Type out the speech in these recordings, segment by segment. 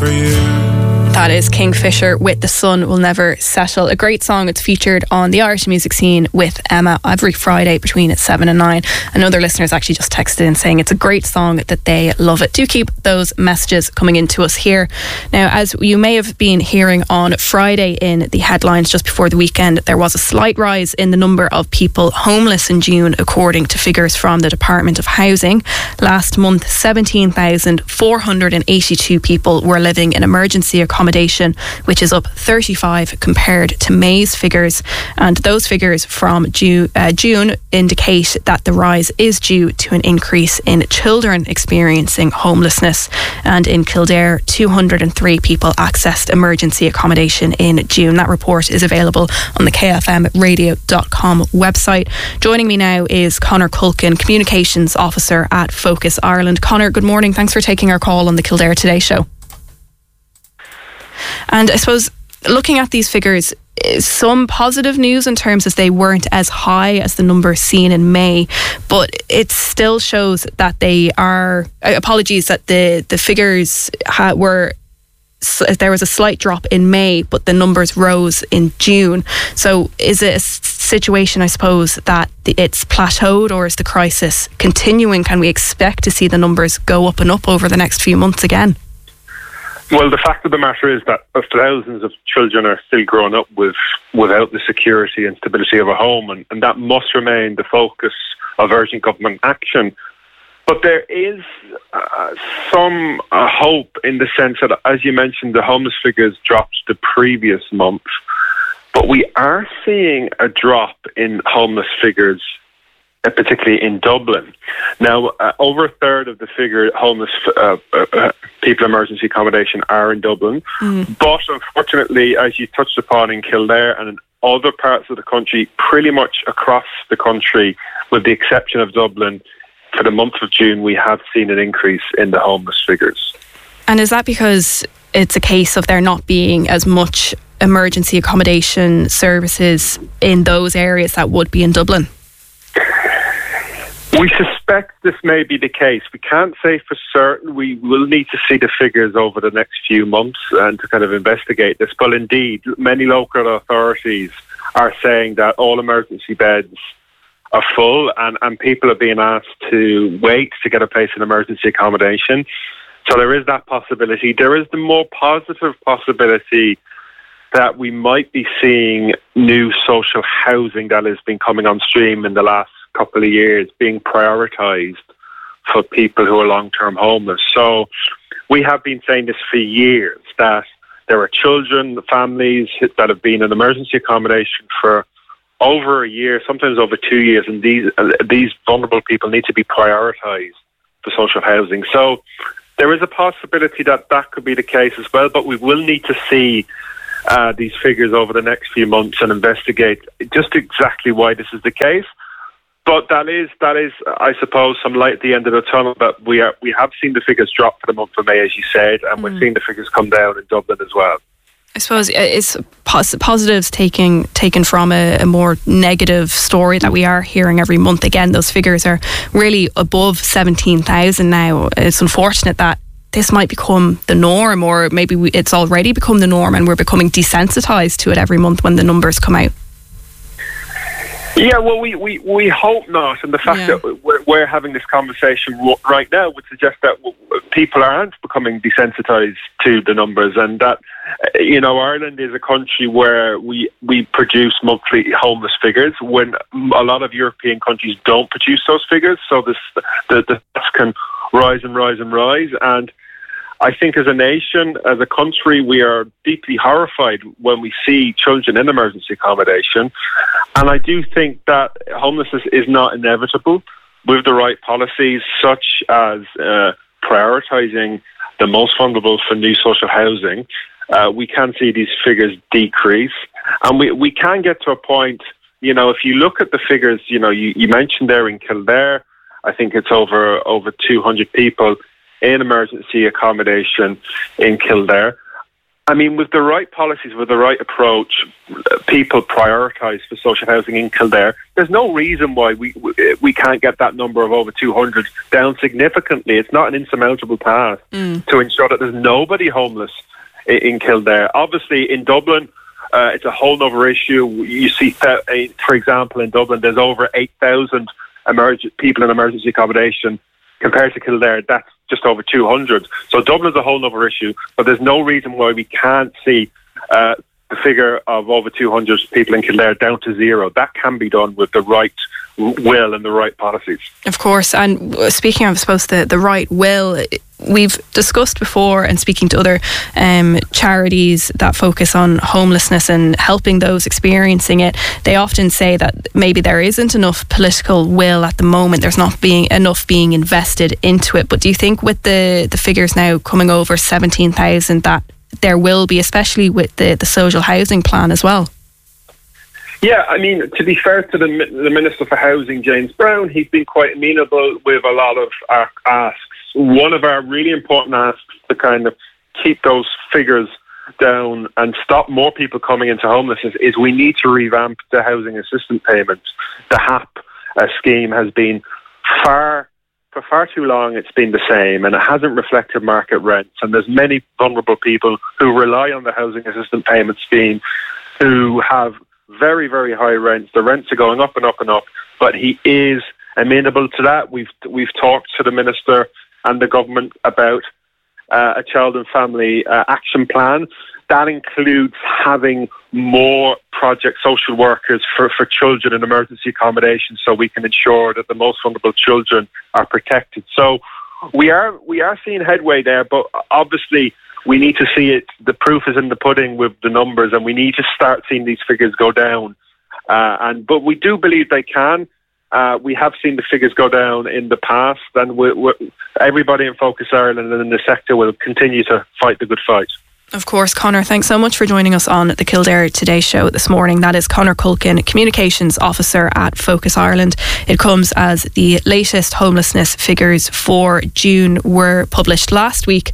for you. That is Kingfisher with The Sun Will Never Settle. A great song. It's featured on the Irish music scene with Emma every Friday between 7 and 9. Another listeners actually just texted in saying it's a great song, that they love it. Do keep those messages coming into us here. Now, as you may have been hearing on Friday in the headlines just before the weekend, there was a slight rise in the number of people homeless in June, according to figures from the Department of Housing. Last month, 17,482 people were living in emergency accommodation, which is up 35 compared to May's figures. And those figures from June indicate that the rise is due to an increase in children experiencing homelessness. And in Kildare, 203 people accessed emergency accommodation in June. That report is available on the kfmradio.com website. Joining me now is Conor Culkin, Communications Officer at Focus Ireland. Conor, good morning. Thanks for taking our call on the Kildare Today show. And I suppose, looking at these figures, some positive news in terms of they weren't as high as the numbers seen in May, but it still shows that they are, apologies, that the figures were, there was a slight drop in May, but the numbers rose in June. So is it a situation, I suppose, that it's plateaued, or is the crisis continuing? Can we expect to see the numbers go up and up over the next few months again? Well, the fact of the matter is that thousands of children are still growing up without the security and stability of a home, and that must remain the focus of urgent government action. But there is some hope, in the sense that, as you mentioned, the homeless figures dropped the previous month, but we are seeing a drop in homeless figures, particularly in Dublin. Now, over a third of the figure homeless people in emergency accommodation are in Dublin. But unfortunately, as you touched upon, in Kildare and in other parts of the country, pretty much across the country, with the exception of Dublin, for the month of June, we have seen an increase in the homeless figures. And is that because it's a case of there not being as much emergency accommodation services in those areas that would be in Dublin? We suspect this may be the case. We can't say for certain. We will need to see the figures over the next few months and to kind of investigate this. But indeed, many local authorities are saying that all emergency beds are full, and people are being asked to wait to get a place in emergency accommodation. So there is that possibility. There is the more positive possibility that we might be seeing new social housing that has been coming on stream in the last couple of years being prioritised for people who are long-term homeless. So we have been saying this for years, that there are children, families that have been in emergency accommodation for over a year, sometimes over 2 years, and these vulnerable people need to be prioritised for social housing. So there is a possibility that that could be the case as well, but we will need to see these figures over the next few months and investigate just exactly why this is the case. But that is, I suppose, some light at the end of the tunnel. But we have seen the figures drop for the month of May, as you said, and we're seeing the figures come down in Dublin as well. I suppose it's positives taken from a more negative story that we are hearing every month. Again, those figures are really above 17,000 now. It's unfortunate that this might become the norm, or maybe it's already become the norm and we're becoming desensitised to it every month when the numbers come out. Yeah, well, we hope not. And the fact that we're having this conversation right now would suggest that people aren't becoming desensitised to the numbers, and that, you know, Ireland is a country where we produce monthly homeless figures when a lot of European countries don't produce those figures. So the stats can rise and rise and rise. And I think as a nation, as a country, we are deeply horrified when we see children in emergency accommodation. And I do think that homelessness is not inevitable with the right policies, such as prioritising the most vulnerable for new social housing. We can see these figures decrease. And we can get to a point, you know, if you look at the figures, you know, you mentioned there in Kildare, I think it's over 200 people in emergency accommodation in Kildare. I mean, with the right policies, with the right approach, people prioritise for social housing in Kildare. There's no reason why we can't get that number of over 200 down significantly. It's not an insurmountable task to ensure that there's nobody homeless in Kildare. Obviously, in Dublin, it's a whole other issue. You see, for example, in Dublin, there's over 8,000 people in emergency accommodation. Compared to Kildare, that's just over 200. So Dublin's a whole other issue, but there's no reason why we can't see the figure of over 200 people in Kildare down to zero. That can be done with the right will and the right policies. Of course, and speaking of, I suppose, the right will, we've discussed before, and speaking to other charities that focus on homelessness and helping those experiencing it, they often say that maybe there isn't enough political will at the moment. There's not enough being invested into it. But do you think with the figures now coming over 17,000 that there will be, especially with the social housing plan as well? Yeah, I mean, to be fair to the Minister for Housing, James Brown, he's been quite amenable with a lot of our asks. One of our really important asks to kind of keep those figures down and stop more people coming into homelessness is we need to revamp the housing assistance payments. The HAP scheme has been for far too long, it's been the same, and it hasn't reflected market rents. And there's many vulnerable people who rely on the housing assistance payment scheme who have very, very high rents. The rents are going up and up and up, but he is amenable to that. We've talked to the Minister and the government about a child and family action plan. That includes having more project social workers for children in emergency accommodation, so we can ensure that the most vulnerable children are protected. So we are seeing headway there, but obviously we need to see it. The proof is in the pudding with the numbers, and we need to start seeing these figures go down. But we do believe they can. We have seen the figures go down in the past, and everybody in Focus Ireland and in the sector will continue to fight the good fight. Of course, Conor, thanks so much for joining us on the Kildare Today show this morning. That is Conor Culkin, Communications Officer at Focus Ireland. It comes as the latest homelessness figures for June were published last week.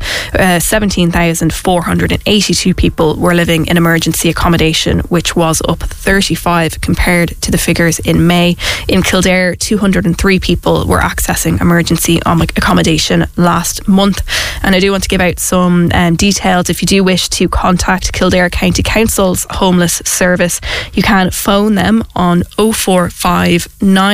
17,482 people were living in emergency accommodation, which was up 35 compared to the figures in May. In Kildare, 203 people were accessing emergency accommodation last month. And I do want to give out some details. If you do wish to contact Kildare County Council's Homeless Service, you can phone them on 045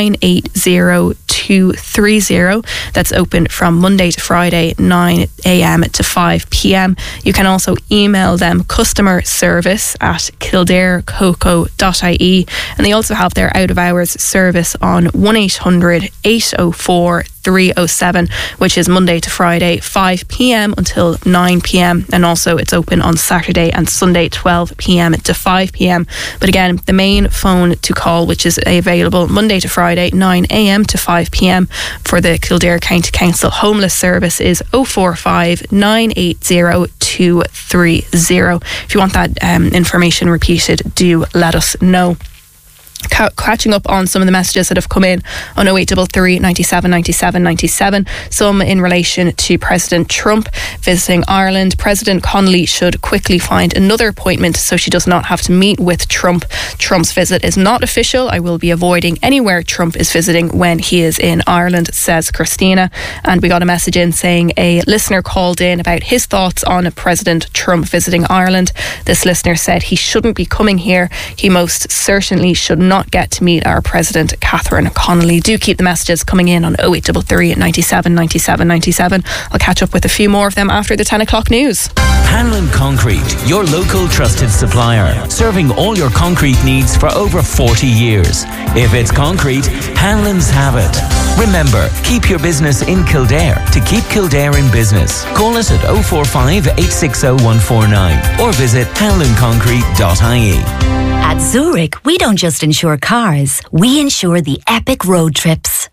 980 230. That's open from Monday to Friday, 9 a.m. to 5 p.m. You can also email them customer service at kildarecoco.ie, and they also have their out of hours service on 1800 804 307, which is Monday to Friday 5 p.m. until 9 p.m. and also it's open on Saturday and Sunday 12 p.m. to 5 p.m. But again, the main phone to call, which is available Monday to Friday 9 a.m. to 5 p.m. for the Kildare County Council Homeless Service, is 045 980 230. If you want that information repeated, do let us know. Catching up on some of the messages that have come in on 0833 97 97 97, some in relation to President Trump visiting Ireland. President Connolly should quickly find another appointment so she does not have to meet with Trump. Trump's visit is not official. I will be avoiding anywhere Trump is visiting when he is in Ireland, says Christina. And we got a message in saying a listener called in about his thoughts on President Trump visiting Ireland. This listener said he shouldn't be coming here. He most certainly should not get to meet our President, Catherine Connolly. Do keep the messages coming in on 0833 97 97 97. I'll catch up with a few more of them after the 10 o'clock news. Hanlon Concrete, your local trusted supplier, serving all your concrete needs for over 40 years. If it's concrete, Hanlon's have it. Remember, keep your business in Kildare to keep Kildare in business. Call us at 045 860 149 or visit hanlonconcrete.ie. At Zurich, we don't just insure cars, we insure the epic road trips.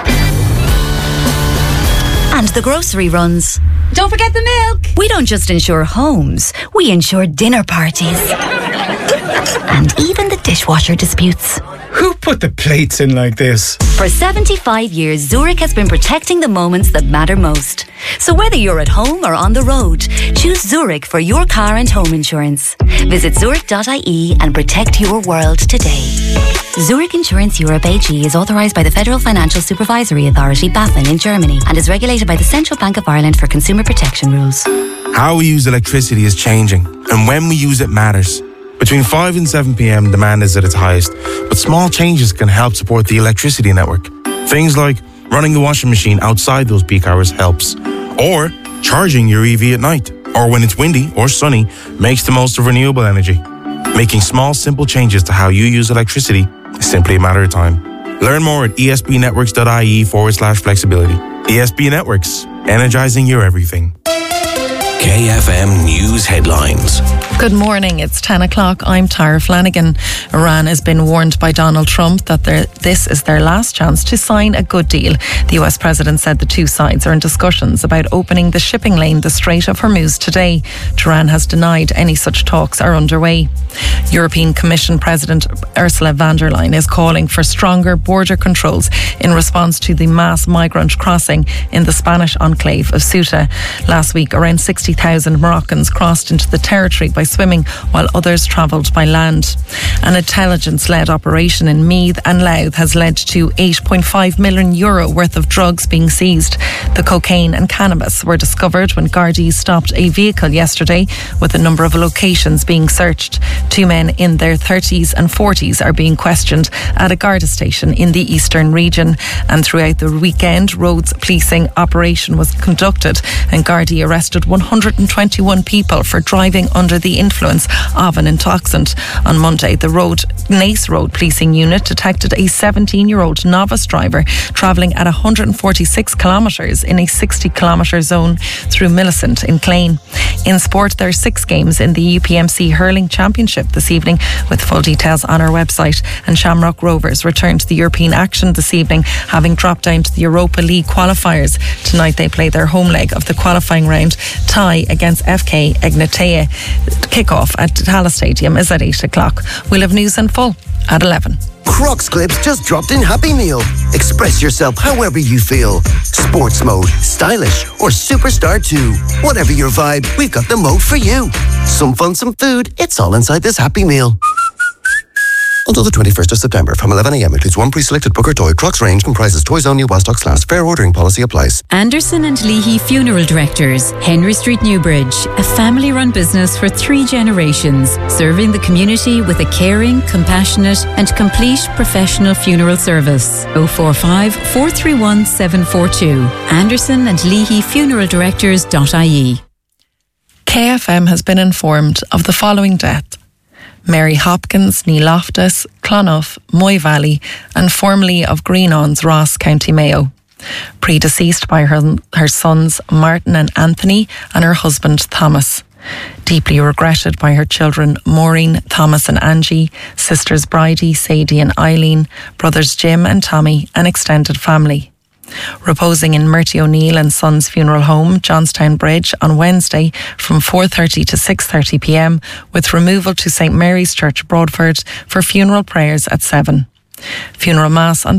And the grocery runs. Don't forget the milk. We don't just insure homes, we insure dinner parties. And even the dishwasher disputes. Who put the plates in like this? For 75 years, Zurich has been protecting the moments that matter most. So whether you're at home or on the road, choose Zurich for your car and home insurance. Visit zurich.ie and protect your world today. Zurich Insurance Europe AG is authorised by the Federal Financial Supervisory Authority, BaFin, in Germany, and is regulated by the Central Bank of Ireland for consumer protection rules. How we use electricity is changing, and when we use it matters. Between 5 and 7 p.m, demand is at its highest, but small changes can help support the electricity network. Things like running the washing machine outside those peak hours helps, or charging your EV at night, or when it's windy or sunny, makes the most of renewable energy. Making small, simple changes to how you use electricity is simply a matter of time. Learn more at esbnetworks.ie/flexibility. ESB Networks, energizing your everything. KFM News Headlines. Good morning, it's 10 o'clock. I'm Tara Flanagan. Iran has been warned by Donald Trump that this is their last chance to sign a good deal. The US President said the two sides are in discussions about opening the shipping lane, the Strait of Hormuz, today. Tehran has denied any such talks are underway. European Commission President Ursula von der Leyen is calling for stronger border controls in response to the mass migrant crossing in the Spanish enclave of Ceuta. Last week, around 60,000 Moroccans crossed into the territory by swimming, while others travelled by land. An intelligence-led operation in Meath and Louth has led to €8.5 million worth of drugs being seized. The cocaine and cannabis were discovered when Gardaí stopped a vehicle yesterday, with a number of locations being searched. Two men in their 30s and 40s are being questioned at a Garda station in the eastern region. And throughout the weekend, roads policing operation was conducted, and Gardaí arrested 121 people for driving under the influence of an intoxicant. On Monday, the Naas Road Policing Unit detected a 17-year-old novice driver travelling at 146 kilometres in a 60-kilometre zone through Millicent in Clane. In sport, there are 6 games in the UPMC Hurling Championship this evening, with full details on our website. And Shamrock Rovers return to the European action this evening, having dropped down to the Europa League qualifiers. Tonight they play their home leg of the qualifying round, tie against FK Egnatea. Kick-off at Tala Stadium is at 8 o'clock. We'll have news in full at 11. Crocs Clips just dropped in Happy Meal. Express yourself however you feel. Sports mode, stylish, or superstar too. Whatever your vibe, we've got the mode for you. Some fun, some food, it's all inside this Happy Meal. Until the 21st of September, from 11 a.m. includes one pre-selected book or toy. Crocs range comprises toys only while stocks last. Fair ordering policy applies. Anderson and Leahy Funeral Directors, Henry Street, Newbridge. A family-run business for 3 generations, serving the community with a caring, compassionate and complete professional funeral service. 045 431 742. Anderson and Leahy Funeral Directors.ie. KFM has been informed of the following death: Mary Hopkins, ní Loftus, Clonough, Moy Valley, and formerly of Greenawns, Ross, County Mayo. Predeceased by her sons Martin and Anthony and her husband Thomas. Deeply regretted by her children Maureen, Thomas and Angie, sisters Bridie, Sadie and Eileen, brothers Jim and Tommy, and extended family. Reposing in Murty O'Neill and Sons Funeral Home, Johnstown Bridge, on Wednesday from 4:30 to 6:30 p.m, with removal to St Mary's Church, Broadford, for funeral prayers at 7. Funeral Mass on